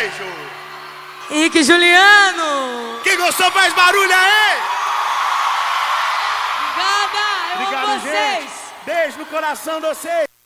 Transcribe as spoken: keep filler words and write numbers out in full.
beijo. Henrique Juliano. Quem gostou faz barulho aí. Obrigada, eu amo vocês. Gente. Beijo no coração de vocês.